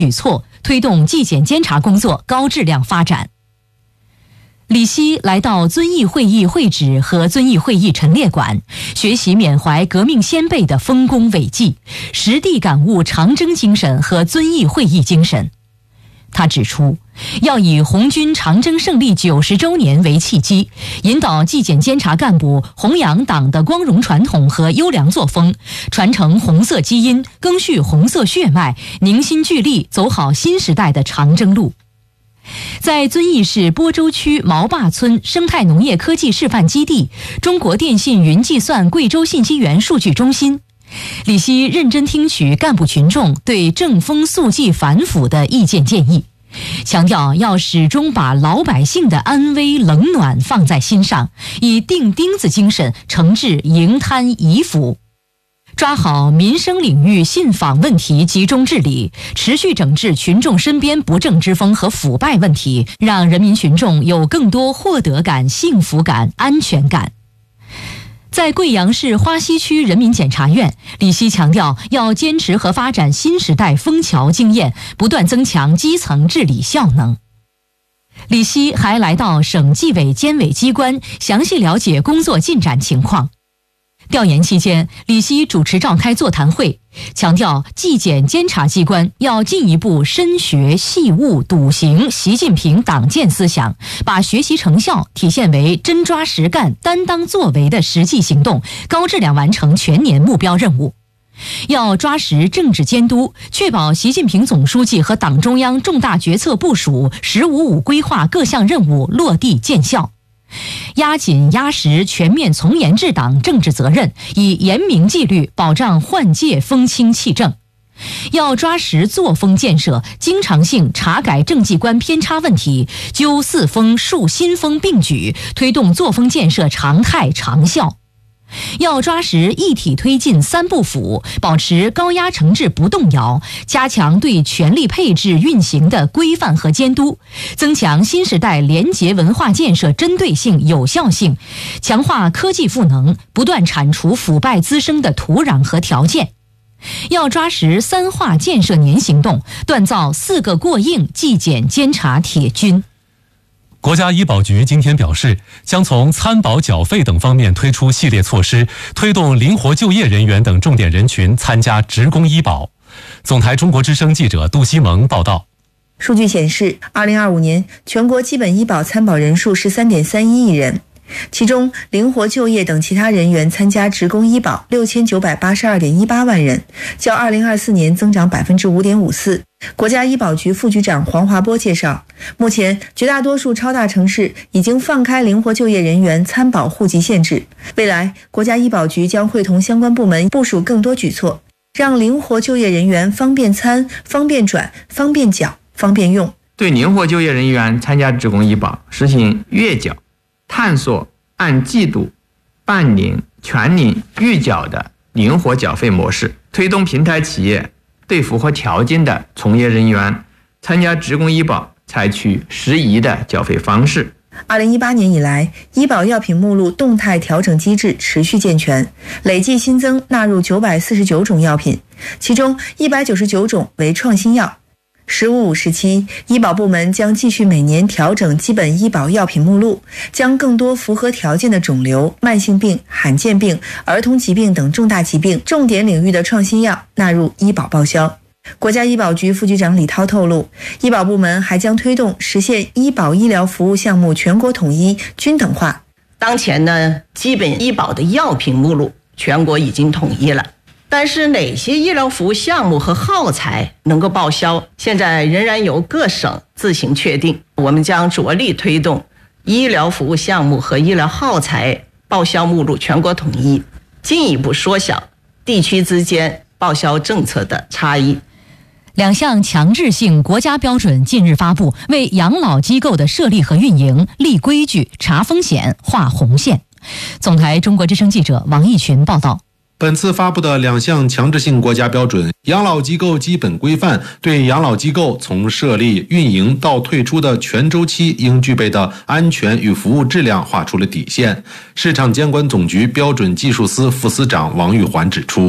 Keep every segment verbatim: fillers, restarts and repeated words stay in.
举措，推动纪检监察工作高质量发展。李希来到遵义会议会址和遵义会议陈列馆，学习缅怀革命先辈的丰功伟绩，实地感悟长征精神和遵义会议精神。他指出，要以红军长征胜利九十周年为契机，引导纪检监察干部弘扬党的光荣传统和优良作风，传承红色基因，赓续红色血脉，凝心聚力，走好新时代的长征路。在遵义市播州区毛坝村生态农业科技示范基地、中国电信云计算贵州信息源数据中心，李希认真听取干部群众对正风肃纪反腐的意见建议，强调要始终把老百姓的安危冷暖放在心上，以钉钉子精神惩治营贪遗腐，抓好民生领域信访问题集中治理，持续整治群众身边不正之风和腐败问题，让人民群众有更多获得感、幸福感、安全感。在贵阳市花溪区人民检察院，李希强调要坚持和发展新时代枫桥经验，不断增强基层治理效能。李希还来到省纪委监委机关，详细了解工作进展情况。调研期间，李希主持召开座谈会，强调纪检监察机关要进一步深学细悟笃行习近平党建思想，把学习成效体现为真抓实干、担当作为的实际行动，高质量完成全年目标任务。要抓实政治监督，确保习近平总书记和党中央重大决策部署、十五五规划各项任务落地见效。压紧压实全面从严治党政治责任，以严明纪律保障换届风清气正。要抓实作风建设，经常性查改政绩观偏差问题，究四风树新风并举，推动作风建设常态长效。要抓实一体推进三不腐，保持高压惩治不动摇，加强对权力配置运行的规范和监督，增强新时代廉洁文化建设针对性、有效性，强化科技赋能，不断铲除腐败滋生的土壤和条件。要抓实三化建设年行动，锻造四个过硬纪检监察铁军。 国家医保局今天表示，将从参保缴费等方面推出系列措施，推动灵活就业人员等重点人群参加职工医保。总台中国之声记者杜西蒙报道。 数据显示，二零二五年全国基本医保参保人数是 三点三一亿人，其中灵活就业等其他人员参加职工医保 六千九百八十二点一八万人，较二零二四年增长 百分之五点五四。国家医保局副局长黄华波介绍，目前绝大多数超大城市已经放开灵活就业人员参保户籍限制，未来国家医保局将会同相关部门部署更多举措，让灵活就业人员方便参、方便转、方便缴、方便用。 对灵活就业人员参加职工医保实行月缴、探索按季度、半年、全年预缴的灵活缴费模式，推动平台企业对符合条件的从业人员参加职工医保采取适宜的缴费方式。 二零一八年以来，医保药品目录动态调整机制持续健全，累计新增纳入九百四十九种药品，其中一百九十九种为创新药。十五五时期，医保部门将继续每年调整基本医保药品目录，将更多符合条件的肿瘤、慢性病、罕见病、儿童疾病等重大疾病重点领域的创新药纳入医保报销。国家医保局副局长李涛透露，医保部门还将推动实现医保医疗服务项目全国统一均等化。 当前呢，基本医保的药品目录全国已经统一了，但是哪些医疗服务项目和耗材能够报销，现在仍然由各省自行确定。我们将着力推动医疗服务项目和医疗耗材报销目录全国统一，进一步缩小地区之间报销政策的差异。 两项强制性国家标准近日发布，为养老机构的设立和运营立规矩、查风险、画红线。总台中国之声记者王义群报道。 本次发布的两项强制性国家标准《养老机构基本规范》对养老机构从设立、运营到退出的全周期应具备的安全与服务质量画出了底线。市场监管总局标准技术司副司长王玉环指出，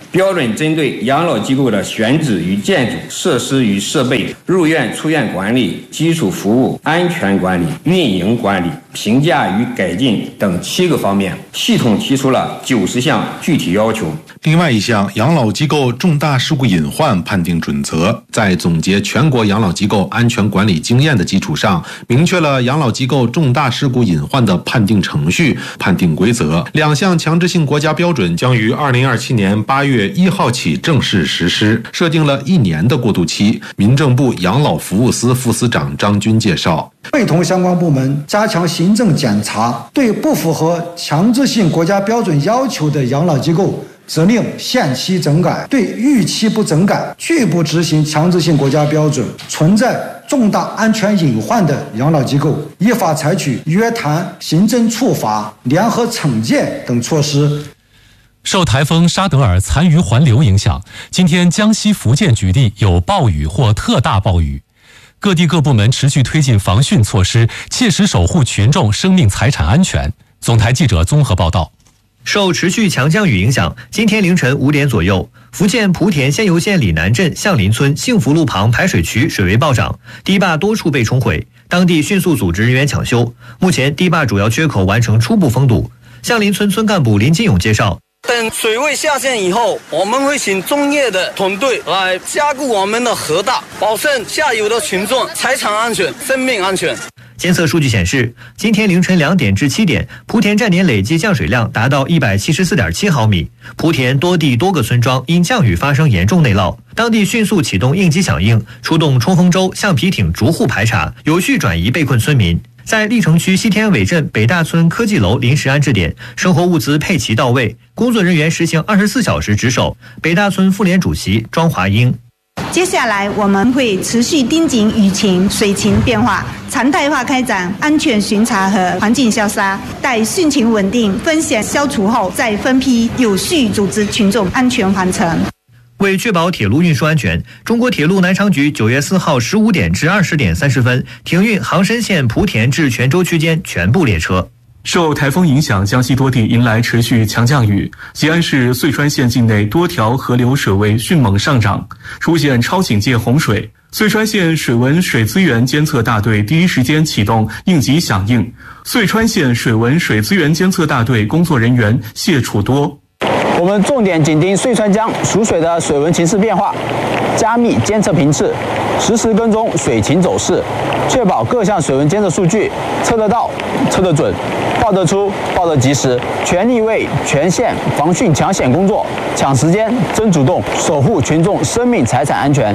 标准针对养老机构的选址与建筑、设施与设备、入院出院管理、基础服务、安全管理、运营管理、评价与改进等七个方面，系统提出了九十项具体要求。 另外一项养老机构重大事故隐患判定准则，在总结全国养老机构安全管理经验的基础上，明确了养老机构重大事故隐患的判定程序、判定规则。两项强制性国家标准将于二零二七年八月一号起正式实施，设定了一年的过渡期。民政部养老服务司副司长张军介绍， 会同相关部门加强行政检查，对不符合强制性国家标准要求的养老机构，责令限期整改；对逾期不整改、拒不执行强制性国家标准、存在重大安全隐患的养老机构，依法采取约谈、行政处罚、联合惩戒等措施。 受台风沙德尔残余环流影响，今天江西、福建局地有暴雨或特大暴雨。各地各部门持续推进防汛措施，切实守护群众生命财产安全。总台记者综合报道。 受持续强降雨影响，今天凌晨五点左右，福建莆田仙游县里南镇向林村幸福路旁排水渠水位暴涨，堤坝多处被冲毁，当地迅速组织人员抢修。目前堤坝主要缺口完成初步封堵。向林村村干部林金勇介绍， 等水位下线以后，我们会请专业的团队来加固我们的河道，保证下游的群众财产安全、生命安全。 监测数据显示，今天凌晨两点至七点，莆田站点累计降水量达到一百七十四点七毫米。莆田多地多个村庄因降雨发生严重内涝，当地迅速启动应急响应，出动冲锋舟、橡皮艇逐户排查，有序转移被困村民。在历城区西天尾镇北大村科技楼临时安置点，生活物资配齐到位，工作人员实行二十四小时值守。北大村妇联主席庄华英。 接下来我们会持续盯紧雨情、水情变化，常态化开展安全巡查和环境消杀，待汛情稳定、风险消除后，再分批有序组织群众安全返程。 为确保铁路运输安全，中国铁路南昌局九月四号十五点至二十点三十分停运杭深县莆田至泉州区间全部列车。 受台风影响，江西多地迎来持续强降雨。吉安市遂川县境内多条河流水位迅猛上涨，出现超警戒洪水。遂川县水文水资源监测大队第一时间启动应急响应。遂川县水文水资源监测大队工作人员谢楚多。 我们重点紧盯遂川江属水的水文情势变化，加密监测频次，实时跟踪水情走势，确保各项水文监测数据测得到、测得准、报得出、报得及时，全力为全县防汛抢险工作抢时间、争主动，守护群众生命财产安全。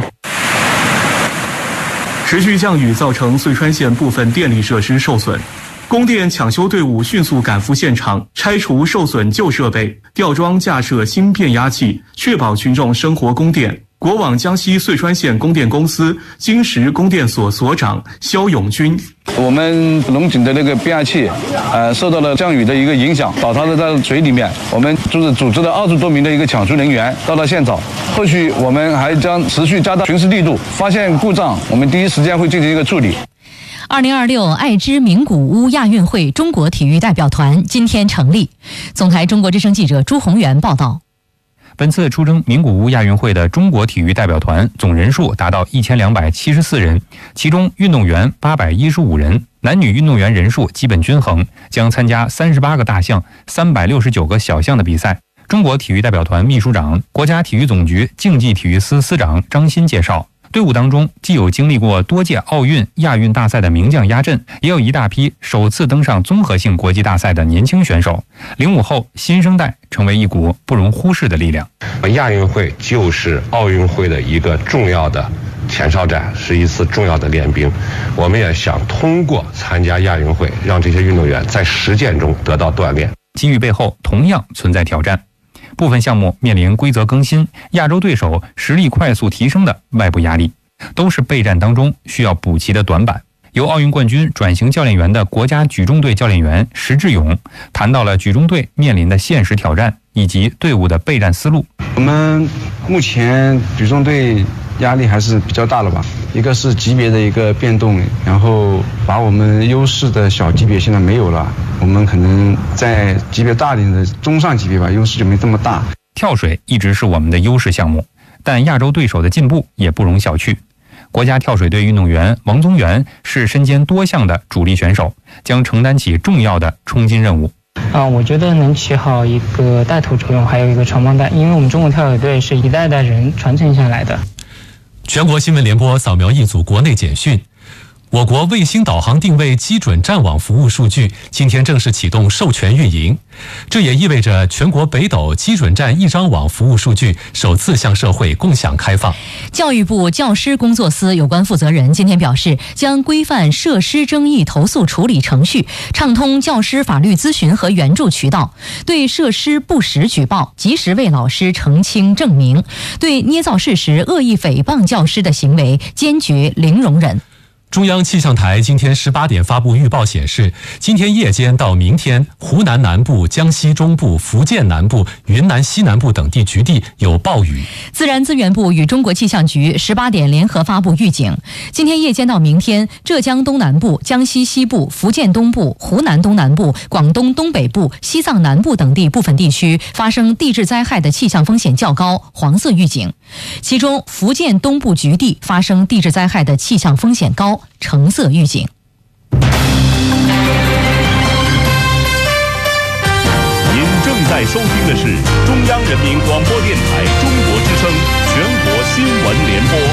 持续降雨造成遂川县部分电力设施受损。供电抢修队伍迅速赶赴现场，拆除受损旧设备，吊装架设新变压器，确保群众生活供电。国网江西遂川县供电公司金石供电所所长肖永军： 我们龙井的那个变压器，呃，受到了降雨的一个影响，倒塌的在水里面。我们就是组织了二十多名的一个抢修人员到了现场，后续我们还将持续加大巡视力度，发现故障，我们第一时间会进行一个处理。 二零二六爱知名古屋亚运会中国体育代表团今天成立。总台中国之声记者朱宏元报道。 本次出征名古屋亚运会的中国体育代表团总人数达到一千两百七十四人，其中运动员八百一十五人，男女运动员人数基本均衡，将参加三十八个大项、三百六十九个小项的比赛。中国体育代表团秘书长、国家体育总局竞技体育司司长张欣介绍，队伍当中既有经历过多届奥运、亚运大赛的名将压阵，也有一大批首次登上综合性国际大赛的年轻选手。零五后新生代成为一股不容忽视的力量。 亚运会就是奥运会的一个重要的前哨战，是一次重要的练兵。我们也想通过参加亚运会，让这些运动员在实践中得到锻炼。 机遇背后同样存在挑战。部分项目面临规则更新、亚洲对手实力快速提升的外部压力，都是备战当中需要补齐的短板。由奥运冠军转型教练员的国家举重队教练员石志勇谈到了举重队面临的现实挑战以及队伍的备战思路。 我们目前举重队压力还是比较大的吧，一个是级别的一个变动，然后把我们优势的小级别现在没有了，我们可能在级别大点的中上级别吧，优势就没这么大。 跳水一直是我们的优势项目，但亚洲对手的进步也不容小觑。国家跳水队运动员王宗源是身兼多项的主力选手，将承担起重要的冲金任务。 啊，我觉得能起好一个带头作用，还有一个传帮带，因为我们中国跳水队是一代代人传承下来的。 全国新闻联播扫描一组国内简讯。我国卫星导航定位基准战网服务数据今天正式启动授权运营，这也意味着全国北斗基准站一张网服务数据首次向社会共享开放。 教育部教师工作司有关负责人今天表示，将规范设施争议投诉处理程序，畅通教师法律咨询和援助渠道，对设施不实举报及时为老师澄清证明，对捏造事实、恶意诽谤教师的行为坚决零容忍。 中央气象台今天十八点发布预报显示，今天夜间到明天，湖南南部、江西中部、福建南部、云南西南部等地局地有暴雨。 自然资源部与中国气象局十八点联合发布预警，今天夜间到明天，浙江东南部、江西西部、福建东部、湖南东南部、广东东北部、西藏南部等地部分地区发生地质灾害的气象风险较高，黄色预警。其中，福建东部局地发生地质灾害的气象风险高，橙色预警。 您正在收听的是中央人民广播电台中国之声全国新闻联播。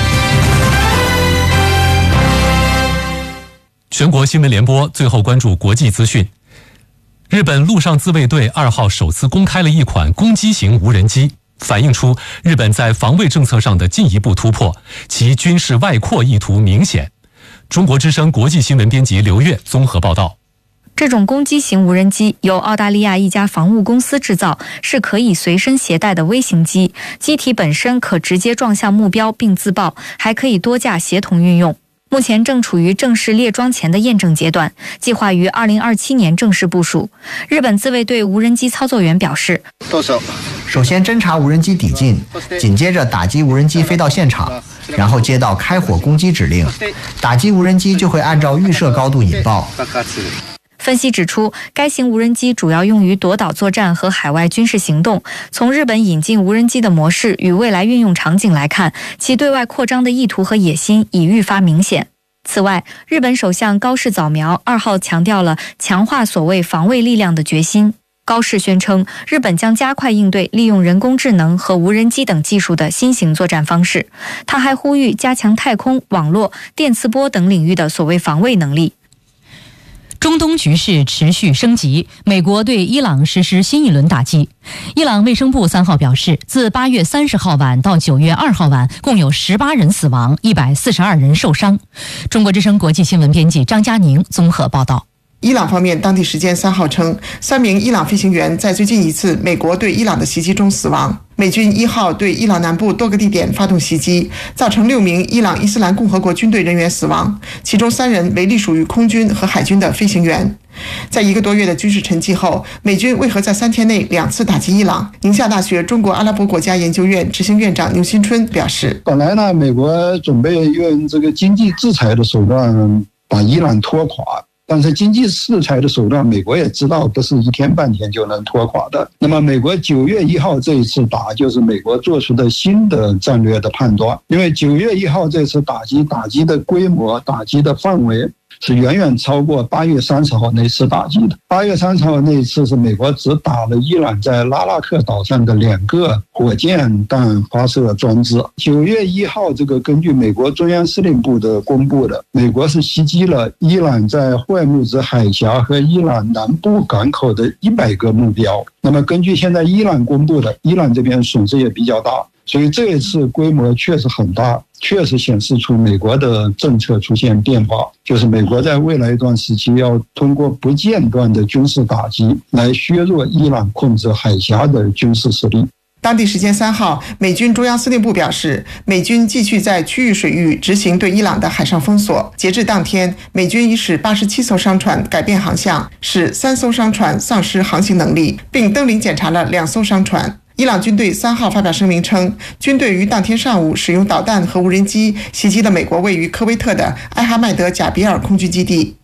全国新闻联播最后关注国际资讯。日本陆上自卫队二号首次公开了一款攻击型无人机，反映出日本在防卫政策上的进一步突破，其军事外扩意图明显。中国之声国际新闻编辑刘越综合报道。 这种攻击型无人机由澳大利亚一家防务公司制造，是可以随身携带的微型机，机体本身可直接撞向目标并自爆，还可以多架协同运用。目前正处于正式列装前的验证阶段，计划于二零二七年正式部署。日本自卫队无人机操作员表示， 首先侦察无人机抵近，紧接着打击无人机飞到现场，然后接到开火攻击指令，打击无人机就会按照预设高度引爆。 分析指出，该型无人机主要用于夺岛作战和海外军事行动。从日本引进无人机的模式与未来运用场景来看，其对外扩张的意图和野心已愈发明显。此外，日本首相高市早苗二号强调了强化所谓防卫力量的决心。高市宣称，日本将加快应对利用人工智能和无人机等技术的新型作战方式。他还呼吁加强太空、网络、电磁波等领域的所谓防卫能力。 中东局势持续升级，美国对伊朗实施新一轮打击。伊朗卫生部三号表示，自八月三十号晚到九月二号晚，共有十八人死亡，一百四十二人受伤。中国之声国际新闻编辑张佳宁综合报道。 伊朗方面当地时间三号称，三名伊朗飞行员在最近一次美国对伊朗的袭击中死亡。美军一号对伊朗南部多个地点发动袭击，造成六名伊朗伊斯兰共和国军队人员死亡，其中三人为隶属于空军和海军的飞行员。在一个多月的军事沉寂后，美军为何在三天内两次打击伊朗？宁夏大学中国阿拉伯国家研究院执行院长牛新春表示， 本来呢，美国准备用这个经济制裁的手段把伊朗拖垮，但是经济制裁的手段，美国也知道不是一天半天就能拖垮的。那么美国九月一号这一次打，就是美国做出的新的战略的判断。因为九月一号这次打击，打击的规模、打击的范围是远远超过八月三十号那次打击的。八月三十号那一次是美国只打了伊朗在拉拉克岛上的两个火箭弹发射装置。九月一号，这个根据美国中央司令部的公布的，美国是袭击了伊朗在霍尔木兹海峡和伊朗南部港口的一百个目标。那么根据现在伊朗公布的，伊朗这边损失也比较大，所以这一次规模确实很大，确实显示出美国的政策出现变化，就是美国在未来一段时期要通过不间断的军事打击来削弱伊朗控制海峡的军事实力。 当地时间三号，美军中央司令部表示，美军继续在区域水域执行对伊朗的海上封锁。截至当天，美军已使八十七艘商船改变航向，使三艘商船丧失航行能力，并登临检查了两艘商船。伊朗军队三号发表声明称，军队于当天上午使用导弹和无人机袭击了美国位于科威特的艾哈迈德贾比尔空军基地。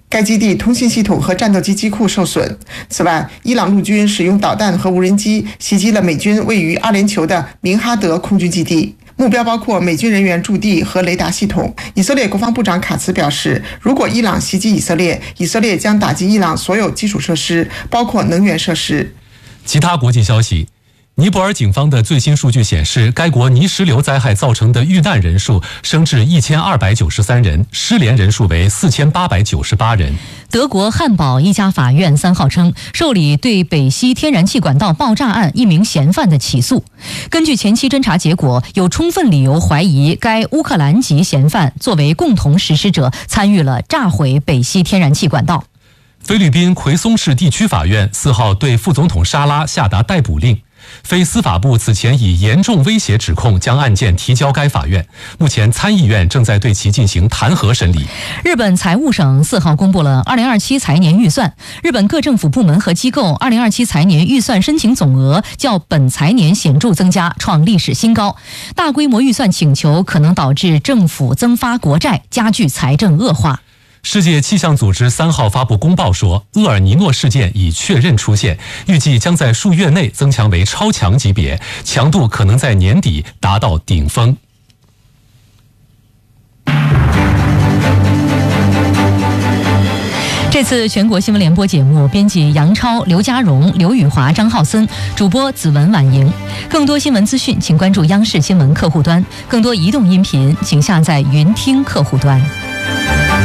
该基地通信系统和战斗机机库受损。此外，伊朗陆军使用导弹和无人机袭击了美军位于阿联酋的明哈德空军基地，目标包括美军人员驻地和雷达系统。以色列国防部长卡茨表示，如果伊朗袭击以色列，以色列将打击伊朗所有基础设施，包括能源设施。 其他国际消息。尼泊尔警方的最新数据显示，该国泥石流灾害造成的遇难人数升至一千二百九十三人，失联人数为四千八百九十八人。 德国汉堡一家法院三号称，受理对北溪天然气管道爆炸案一名嫌犯的起诉。根据前期侦查结果，有充分理由怀疑该乌克兰籍嫌犯作为共同实施者，参与了炸毁北溪天然气管道。 菲律宾奎松市地区法院四号对副总统沙拉下达逮捕令。非司法部此前以严重威胁指控将案件提交该法院，目前参议院正在对其进行弹劾审理。 日本财务省四号公布了二零二七财年预算，日本各政府部门和机构二零二七财年预算申请总额较本财年显著增加，创历史新高。大规模预算请求可能导致政府增发国债，加剧财政恶化。 世界气象组织三号发布公报说，厄尔尼诺事件已确认出现，预计将在数月内增强为超强级别，强度可能在年底达到顶峰。 这次全国新闻联播节目，编辑杨超、刘家荣、刘宇华、张浩森，主播子文、婉莹。更多新闻资讯，请关注央视新闻客户端；更多移动音频，请下载云听客户端。